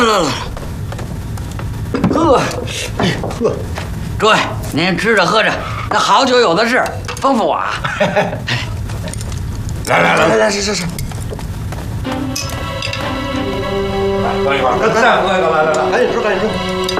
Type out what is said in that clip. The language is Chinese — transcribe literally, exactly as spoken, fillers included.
来来，喝，哎喝，诸位您吃着喝着，那好酒有的是，丰富我啊！ 来来来来来，是是是。喝一块，再喝一个，来来来，赶紧吃赶紧吃。